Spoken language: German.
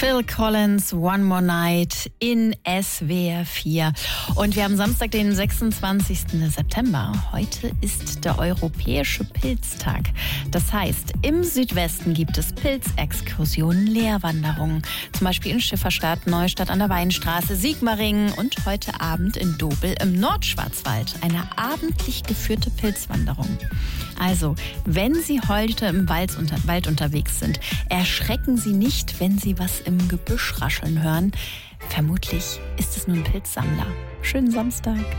Phil Collins, One More Night in SWR 4. Und wir haben Samstag, den 26. September. Heute ist der Europäische Pilztag. Das heißt, im Südwesten gibt es Pilzexkursionen, Lehrwanderungen. Zum Beispiel in Schifferstadt, Neustadt an der Weinstraße, Sigmaringen und heute Abend in Dobel im Nordschwarzwald. Eine abendlich geführte Pilzwanderung. Also, wenn Sie heute im Wald unterwegs sind, erschrecken Sie nicht, wenn Sie was im Gebüsch rascheln hören. Vermutlich ist es nur ein Pilzsammler. Schönen Samstag.